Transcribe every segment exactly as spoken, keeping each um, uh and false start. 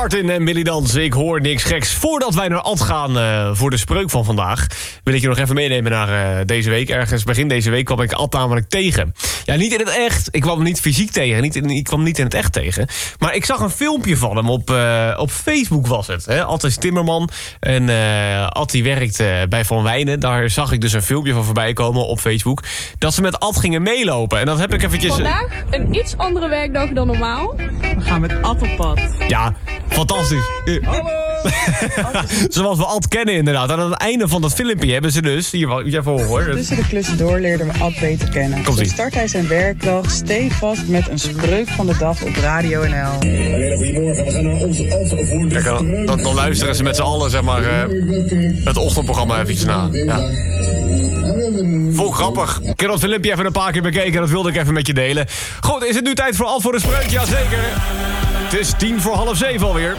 Martin en Billy Dansen, ik hoor niks geks. Voordat wij naar Ad gaan uh, voor de spreuk van vandaag, wil ik je nog even meenemen naar uh, deze week. Ergens begin deze week kwam ik Ad namelijk tegen. Ja, niet in het echt. Ik kwam hem niet fysiek tegen. Niet in, ik kwam hem niet in het echt tegen. Maar ik zag een filmpje van hem op, uh, op Facebook was het. Hè? Ad is timmerman. En uh, Ad die werkt uh, bij Van Wijnen. Daar zag ik dus een filmpje van voorbij komen op Facebook. Dat ze met Ad gingen meelopen. En dat heb ik eventjes... Vandaag een iets andere werkdag dan normaal. We gaan met Ad op pad. Ja, fantastisch. Hallo! Zoals we Ad kennen inderdaad. En aan het einde van dat filmpje hebben ze dus... Hier, moet je even horen hoor. Tussen de klussen door leerden we Ad beter kennen. Komt-ie. Zo start hij zijn werkdag stevast met een spreuk van de dag op Radio N L. Goedemorgen, we gaan naar onze antwoord. Kijk, dan, dan, dan luisteren ze met z'n allen zeg maar, uh, het ochtendprogramma eventjes na. Ja. Vol grappig. Ik heb dat filmpje even een paar keer bekeken. Dat wilde ik even met je delen. Goed, is het nu tijd voor Ad voor de spreuk? Jazeker. Het is tien voor half zeven alweer.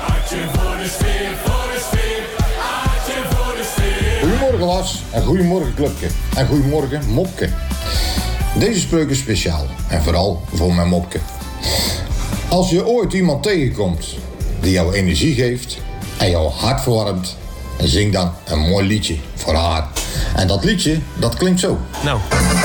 Goedemorgen Lars en goedemorgen Clubke en goedemorgen Mopke. Deze spreuk is speciaal en vooral voor mijn Mopke. Als je ooit iemand tegenkomt die jou energie geeft en jouw hart verwarmt, zing dan een mooi liedje voor haar. En dat liedje, dat klinkt zo. Nou.